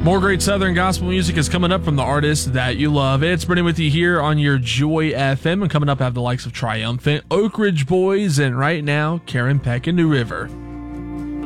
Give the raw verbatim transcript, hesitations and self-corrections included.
More great Southern gospel music is coming up from the artists that you love. It's Brennan with you here on your Joy F M. And coming up, I have the likes of Triumphant, Oak Ridge Boys, and right now, Karen Peck and New River.